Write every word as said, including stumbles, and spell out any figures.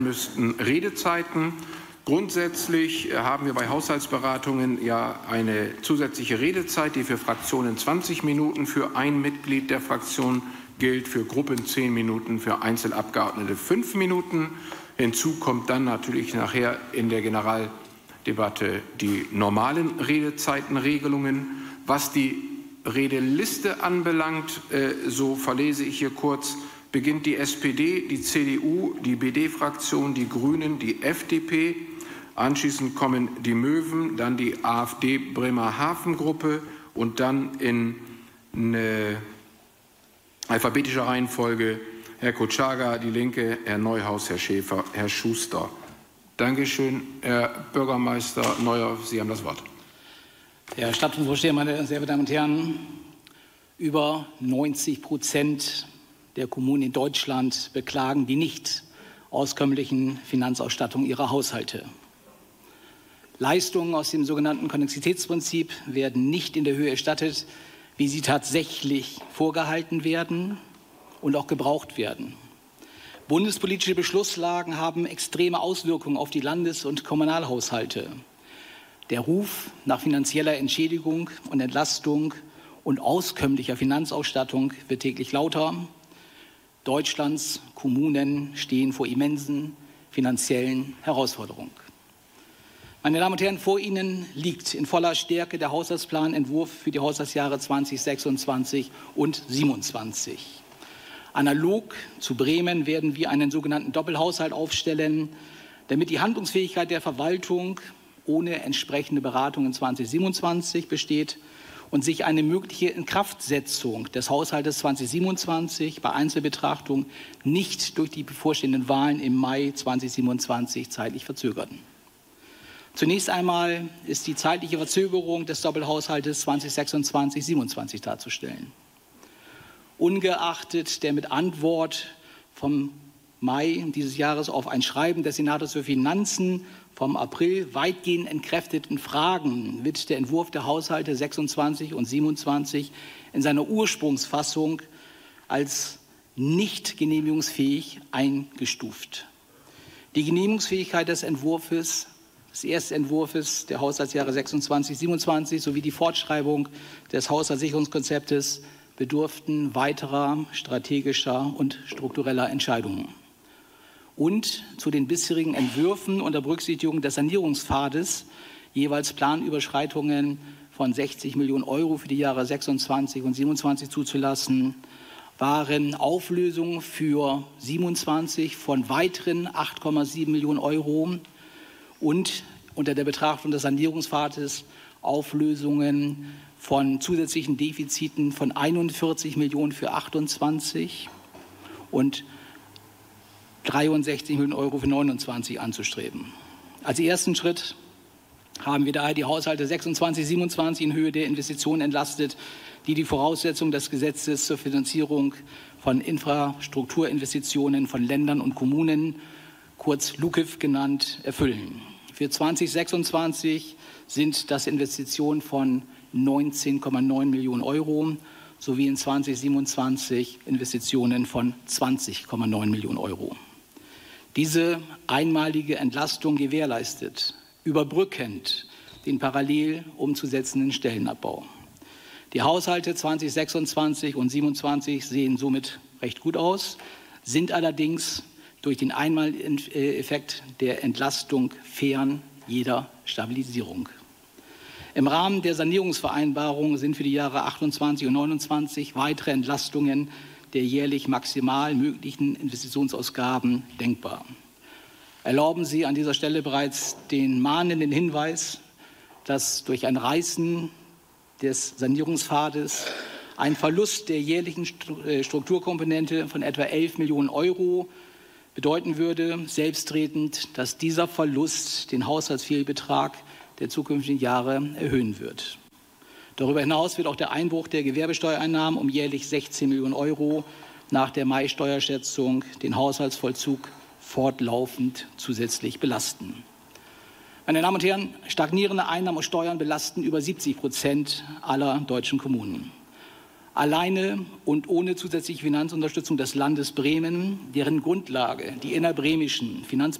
müssten Redezeiten. Grundsätzlich haben wir bei Haushaltsberatungen ja eine zusätzliche Redezeit, die für Fraktionen zwanzig Minuten für ein Mitglied der Fraktion gilt, für Gruppen zehn Minuten, für Einzelabgeordnete fünf Minuten. Hinzu kommt dann natürlich nachher in der Generaldebatte die normalen Redezeitenregelungen. Was die Redeliste anbelangt, so verlese ich hier kurz, beginnt die S P D, die C D U, die B D-Fraktion, die Grünen, die F D P. Anschließend kommen die Möwen, dann die AfD Bremerhaven-Gruppe und dann in eine alphabetischer Reihenfolge Herr Kutschaga, die Linke, Herr Neuhaus, Herr Schäfer, Herr Schuster. Dankeschön, Herr Bürgermeister Neuer, Sie haben das Wort. Herr Stadtvorsteher, meine sehr verehrten Damen und Herren, über neunzig Prozent der Kommunen in Deutschland beklagen die nicht auskömmlichen Finanzausstattung ihrer Haushalte. Leistungen aus dem sogenannten Konnexitätsprinzip werden nicht in der Höhe erstattet, wie sie tatsächlich vorgehalten werden und auch gebraucht werden. Bundespolitische Beschlusslagen haben extreme Auswirkungen auf die Landes- und Kommunalhaushalte. Der Ruf nach finanzieller Entschädigung und Entlastung und auskömmlicher Finanzausstattung wird täglich lauter. Deutschlands Kommunen stehen vor immensen finanziellen Herausforderungen. Meine Damen und Herren, vor Ihnen liegt in voller Stärke der Haushaltsplanentwurf für die Haushaltsjahre zweitausendsechsundzwanzig und siebenundzwanzig. Analog zu Bremen werden wir einen sogenannten Doppelhaushalt aufstellen, damit die Handlungsfähigkeit der Verwaltung ohne entsprechende Beratung in zweitausendsiebenundzwanzig besteht und sich eine mögliche Inkraftsetzung des Haushaltes zweitausendsiebenundzwanzig bei Einzelbetrachtung nicht durch die bevorstehenden Wahlen im Mai zweitausendsiebenundzwanzig zeitlich verzögern. Zunächst einmal ist die zeitliche Verzögerung des Doppelhaushaltes zweitausendsechsundzwanzig siebenundzwanzig darzustellen. Ungeachtet der mit Antwort vom Mai dieses Jahres auf ein Schreiben des Senators für Finanzen vom April weitgehend entkräfteten Fragen wird der Entwurf der Haushalte sechsundzwanzig und siebenundzwanzig in seiner Ursprungsfassung als nicht genehmigungsfähig eingestuft. Die Genehmigungsfähigkeit des Entwurfs, des Erstentwurfs der Haushaltsjahre sechsundzwanzig, siebenundzwanzig sowie die Fortschreibung des Haushaltssicherungskonzeptes bedurften weiterer strategischer und struktureller Entscheidungen. Und zu den bisherigen Entwürfen unter Berücksichtigung des Sanierungspfades jeweils Planüberschreitungen von sechzig Millionen Euro für die Jahre sechsundzwanzig und siebenundzwanzig zuzulassen, waren Auflösungen für siebenundzwanzig von weiteren acht Komma sieben Millionen Euro und unter der Betrachtung des Sanierungspfades Auflösungen von zusätzlichen Defiziten von einundvierzig Millionen für achtundzwanzig und dreiundsechzig Millionen Euro für neunundzwanzig anzustreben. Als ersten Schritt haben wir daher die Haushalte sechsundzwanzig, siebenundzwanzig in Höhe der Investitionen entlastet, die die Voraussetzungen des Gesetzes zur Finanzierung von Infrastrukturinvestitionen von Ländern und Kommunen, kurz LUKIF genannt, erfüllen. Für zweitausendsechsundzwanzig sind das Investitionen von neunzehn Komma neun Millionen Euro sowie in zweitausendsiebenundzwanzig Investitionen von zwanzig Komma neun Millionen Euro. Diese einmalige Entlastung gewährleistet überbrückend den parallel umzusetzenden Stellenabbau. Die Haushalte zweitausendsechsundzwanzig und siebenundzwanzig sehen somit recht gut aus, sind allerdings durch den Einmaleffekt der Entlastung fern jeder Stabilisierung. Im Rahmen der Sanierungsvereinbarung sind für die Jahre achtundzwanzig und neunundzwanzig weitere Entlastungen der jährlich maximal möglichen Investitionsausgaben denkbar. Erlauben Sie an dieser Stelle bereits den mahnenden Hinweis, dass durch ein Reißen des Sanierungspfades ein Verlust der jährlichen Strukturkomponente von etwa elf Millionen Euro bedeuten würde, selbstredend, dass dieser Verlust den Haushaltsfehlbetrag der zukünftigen Jahre erhöhen wird. Darüber hinaus wird auch der Einbruch der Gewerbesteuereinnahmen um jährlich sechzehn Millionen Euro nach der Mai-Steuerschätzung den Haushaltsvollzug fortlaufend zusätzlich belasten. Meine Damen und Herren, stagnierende Einnahmen und Steuern belasten über siebzig Prozent aller deutschen Kommunen. Alleine und ohne zusätzliche Finanzunterstützung des Landes Bremen, deren Grundlage die innerbremenischen Finanz